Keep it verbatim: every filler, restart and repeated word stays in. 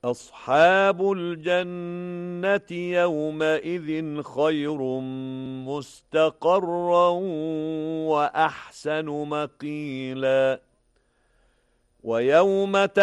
أصحاب الجنة يومئذ خير مستقرا وأحسن مقيلا ويوم